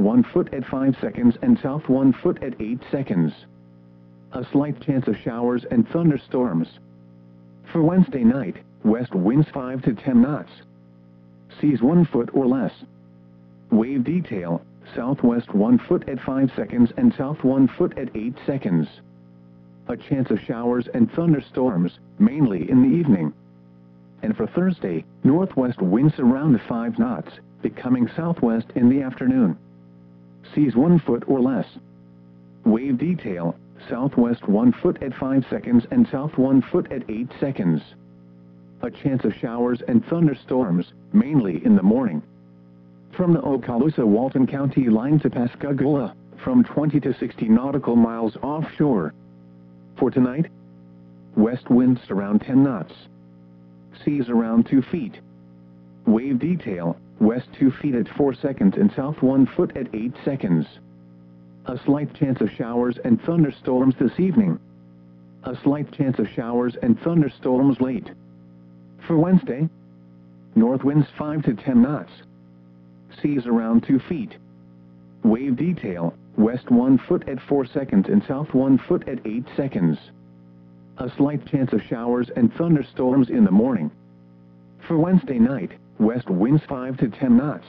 1 foot at 5 seconds and south 1 foot at 8 seconds. A slight chance of showers and thunderstorms. For Wednesday night, west winds 5 to 10 knots. Seas 1 foot or less. Wave detail, southwest 1 foot at 5 seconds and south 1 foot at 8 seconds. A chance of showers and thunderstorms, mainly in the evening. And for Thursday, northwest winds around 5 knots, becoming southwest in the afternoon. Seas 1 foot or less. Wave detail, southwest 1 foot at 5 seconds and south 1 foot at 8 seconds. A chance of showers and thunderstorms, mainly in the morning. From the Okaloosa-Walton County line to Pascagoula, from 20 to 60 nautical miles offshore. For tonight, west winds around 10 knots. Seas around 2 feet. Wave detail, west 2 feet at 4 seconds and south 1 foot at 8 seconds. A slight chance of showers and thunderstorms this evening. A slight chance of showers and thunderstorms late. For Wednesday, north winds 5 to 10 knots. Seas around 2 feet. Wave detail, west 1 foot at 4 seconds and south 1 foot at 8 seconds. A slight chance of showers and thunderstorms in the morning. For Wednesday night, west winds 5 to 10 knots.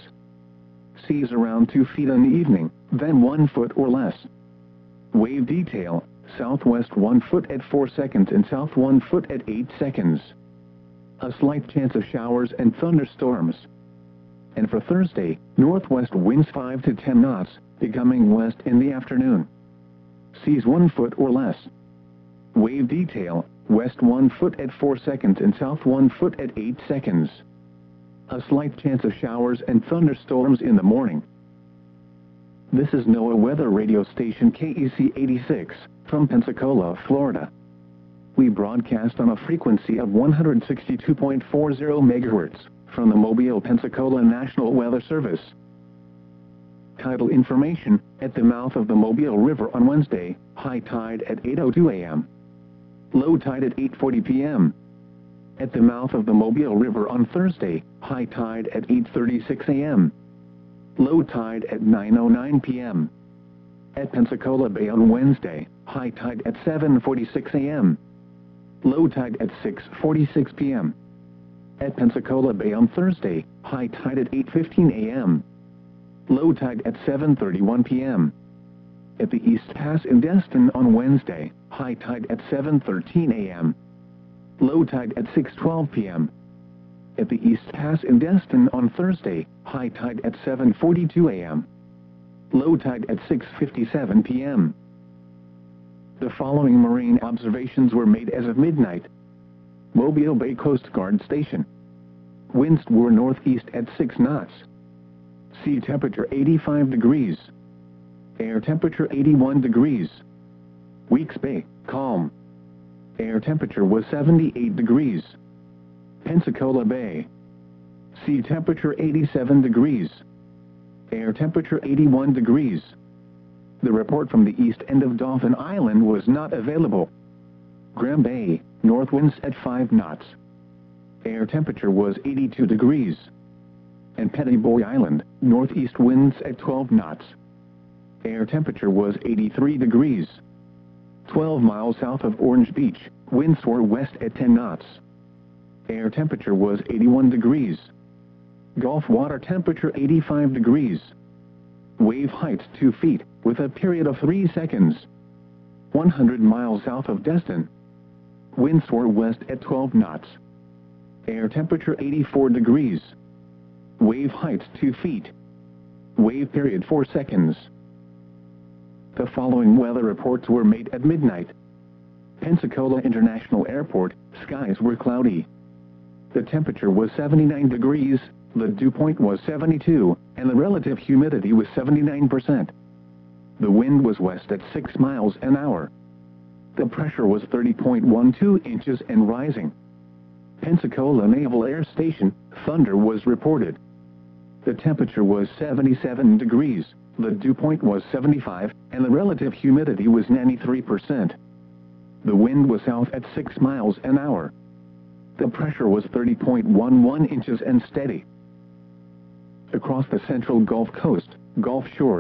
Seas around 2 feet in the evening, then 1 foot or less. Wave detail, southwest 1 foot at 4 seconds and south 1 foot at 8 seconds. A slight chance of showers and thunderstorms. And for Thursday, northwest winds 5 to 10 knots, becoming west in the afternoon. Seas 1 foot or less. Wave detail, west 1 foot at 4 seconds and south 1 foot at 8 seconds. A slight chance of showers and thunderstorms in the morning. This is NOAA Weather Radio Station KEC 86, from Pensacola, Florida. We broadcast on a frequency of 162.40 MHz, from the Mobile, Pensacola National Weather Service. Tidal information, at the mouth of the Mobile River on Wednesday, high tide at 8:02 a.m. Low tide at 8:40 p.m. At the mouth of the Mobile River on Thursday, high tide at 8:36 a.m. Low tide at 9:09 p.m. At Pensacola Bay on Wednesday, high tide at 7:46 a.m. Low tide at 6:46 p.m. At Pensacola Bay on Thursday, high tide at 8:15 a.m. Low tide at 7:31 p.m. At the East Pass in Destin on Wednesday, high tide at 7:13 a.m. Low tide at 6:12 p.m. At the East Pass in Destin on Thursday, high tide at 7:42 a.m. Low tide at 6:57 p.m. The following marine observations were made as of midnight. Mobile Bay Coast Guard Station. Winds were northeast at 6 knots. Sea temperature 85 degrees. Air temperature 81 degrees. Weeks Bay, calm. Air temperature was 78 degrees. Pensacola Bay. Sea temperature 87 degrees. Air temperature 81 degrees. The report from the east end of Dauphin Island was not available. Graham Bay, north winds at 5 knots. Air temperature was 82 degrees. And Pettiboy Island, northeast winds at 12 knots. Air temperature was 83 degrees. 12 miles south of Orange Beach, winds were west at 10 knots. Air temperature was 81 degrees. Gulf water temperature 85 degrees. Wave height 2 feet, with a period of 3 seconds. 100 miles south of Destin. Winds were west at 12 knots. Air temperature 84 degrees. Wave height 2 feet. Wave period 4 seconds. The following weather reports were made at midnight. Pensacola International Airport, skies were cloudy. The temperature was 79 degrees, the dew point was 72, and the relative humidity was 79%. The wind was west at 6 miles an hour. The pressure was 30.12 inches and rising. Pensacola Naval Air Station, thunder was reported. The temperature was 77 degrees, the dew point was 75, and the relative humidity was 93%. The wind was south at 6 miles an hour. The pressure was 30.11 inches and steady. Across the central Gulf Coast, Gulf Shores,